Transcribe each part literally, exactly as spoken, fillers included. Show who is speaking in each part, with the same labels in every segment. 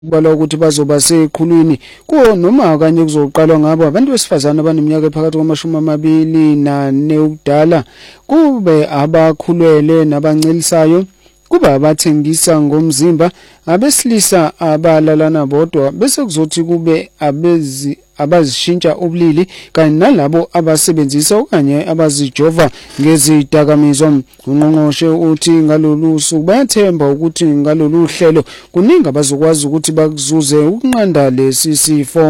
Speaker 1: kubalwa ukuthi bazoba sekhulwini kuwo noma kanye kuzoqalwa ngabo abantu besifazana abaneminyaka ephakathi kwamashumi amabili nane ubudala, kube abakhulelwe nabancelisayo, kuba abathengisa ngomzimba, abesilisa abalalana bodwa, bese kuzothi kube abezi abazishintsha ubulili kanye nalabo abasebenzisa okanye abazijova ngezidakamizwa. Ungqongqoshe uthi ngalolu suku bayathemba ukuthi ngalolu hlelo kuningi abazokwazi ukuthi bakuzuze ukunqanda lesi sifo.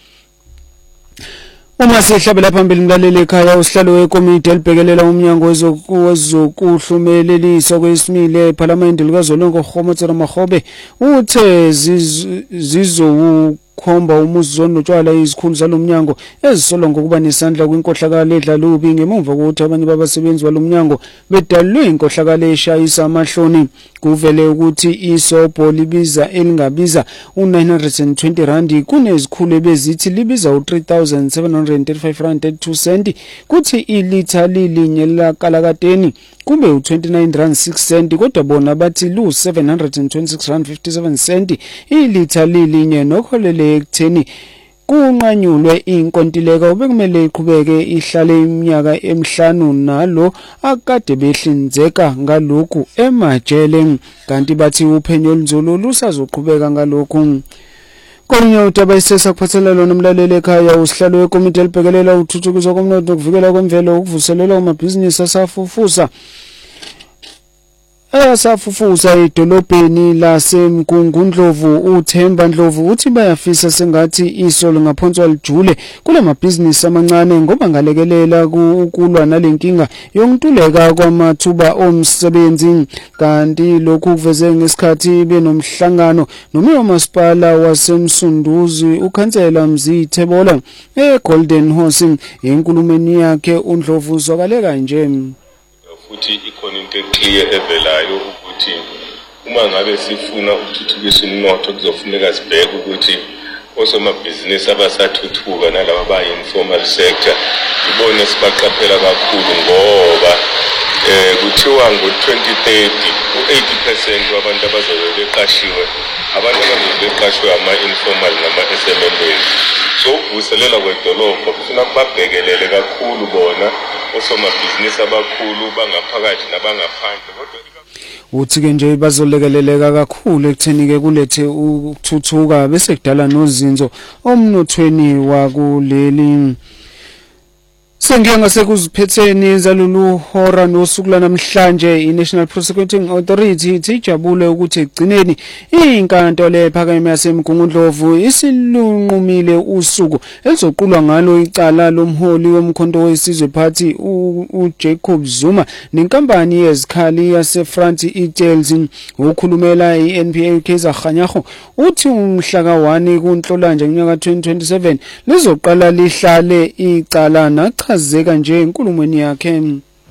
Speaker 1: Uma sihlabela phambili mlaleli ekhaya, usihlalo wekomiti elibhekelela umnyango wezokuhlumelelisa kwesimile ePhalamende likazwelonke uGomotsero Makgobe uthe zizo khomba umuzi notshwala izikhulu zalomnyango ezisolwa ngokuba nesandla kwinkohlakalo edlalubi ngemuva kokuthi abanye babasebenzi balomnyango bedalwe inkohlakalo eshayisa amahloni. Kuvele ukuthi isobho libiza elingabiza u-nine hundred twenty rand kunezikhulu ebezithi libiza u-three thousand seven hundred thirty-five rand thirty-two cent, kuthi ilitha lilinye lakalakateni kube u-twenty-nine rand six cent, kodwa bona bathi lu-seven hundred twenty-six rand fifty-seven cent ilitha lilinye, nokholele ekutheni kunqanyulwe inkontileka obekumele iqhubeke ihlale iminyaka emihlanu nalo akade behlinzeka ngalokhu emajele, kanti bathi uphenyo olunzulu lusazoqhubeka ngalokhu. Kolunye udaba isesa kuphathela lona umlaleli ekhaya, usihlalo wekomiti elibhekelela uthuthukiswa komnotho nokuvikela kwemvelo ukuvuselela amabhizinisi asafufusa Asafufusa edolobheni laseMgungundlovu. uThemba Ndlovu uthi bayafisa sengathi isolo ngaphonswa lijule kule mabhizinisi amancane ngoba ngalekelela ukulwa nalenkinga yokuntuleka kwamathuba omsebenzi, kanti lokhu kuveze ngesikhathi benomhlangano nomeya masipala waseMsunduzi ukhansela Mzithebola eGolden Horse. Enkulumeni yakhe uNdlovu uzwakale kanje.
Speaker 2: Futhi ikhona into eclear evelayo ukuthi uma ngabe sifuna ukuthuthukisa umnotho kuzofuneka sibheke ukuthi osomabhizinisi abasathuthuka nalabo abayi-informal sector ibona sibaqaphela kakhulu, ngoba eh kuthiwa ngo-twenty thirty u-eighty percent wabantu abazobe beqashiwe abantu abazobe beqashwe ama-informal nama-S M M As. So ukuvuselela kwedolobha kufuna kubabhekelele kakhulu bona osomabhizinisi abakhulu bangaphakathi nabangaphandle. Kodwa
Speaker 1: uthi ke nje bazolekeleleka kakhulu ekutheni ke kulethe ukuthuthuka bese kudala nozinzo omnothweni wakuleli. Sengiya ngasekuziphethe zalolu hora nosuku lanamhlanje, iNational Prosecuting Authority ithi ijabule ukuthi egcineni inkantolo ephakeme yaseMgungundlovu isilunqumile usuku elizoqulwa ngalo icala lomholi womkhonto wesizwe party uJacob Zuma nenkampani yezikhali yaseFrance iTels. Ukhulumela iN P A Kaizer Kganyago uthi umhla ka one kuNhlolanja ngonyaka twenty twenty-seven lizoqala lihlale icala nacha zeka nje enkulumweni yakhe.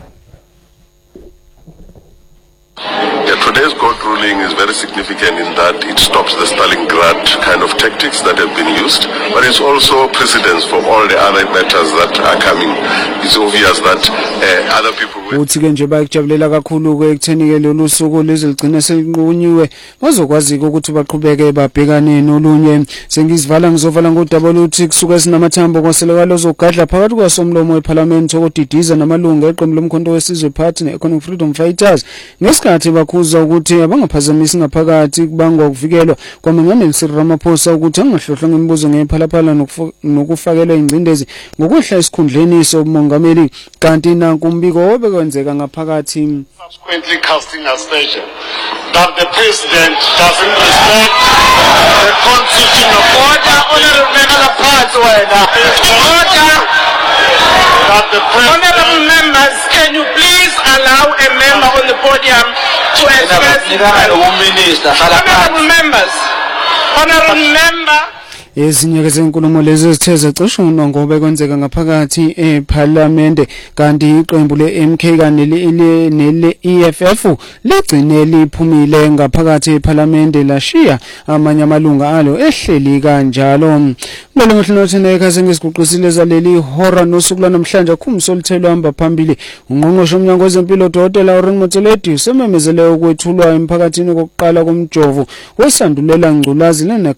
Speaker 3: Today's court ruling is very significant in that it stops the Stalingrad kind of tactics that have been used, but it's also precedence for all the other matters that are coming. It's obvious that uh, other people will...
Speaker 1: uthi ke nje bayakujabulela kakhulu ke ekutheni ke lolu suku lizoligcina selinqunyiwe bazokwazi ukuthi baqhubeke babhekane nolunye. Sengizivala ngizovala ngodaba luthi kusuka esinamathambo kwaseleka lozogadla phakathi kwasomlomo eParliament okudidiza namalungu eqembu lomkhonto wesizwe party ne-Economic Freedom Fighters ngesikhathi bakhuza ukuthi abangaphazamisi ngaphakathi kubangwa ukuvikelwa kwamengameli Cyril Ramaphosa ukuthi angahlohlwa ngemibuzo ngephalaphala nokufakelwa ingcindezi ngokwehla esikhundleni somongameli, kanti nankumbiko obekwenzeka ngaphakathi.
Speaker 4: Subsequently casting aspersion that the president doesn't respect the constitution of order. Honorable members, order. That the honorable members, can you please allow a member on the podium to express his honorable members, honorable member.
Speaker 1: Ezinye ke zenkulumo lezi zithe zacishunwa ngoba kwenzeka ngaphakathi eParliament, kanti iqembu le-M K kanye nele-E F F ligcine liphumile ngaphakathi eParliament lashiya amanye amalunga alo ehleli kanjalo. Lelo mhlinothene ekhasi ngesiguqisile zaleli hora nosuku lanamhlanje khumso lithelo hamba phambili ungqongqoshe umnyango wezempilo Dr. Aaron Motsoaledi usememezele ukwethulwa emphakathini kokuqala komjovo wesandulela ngculazi lena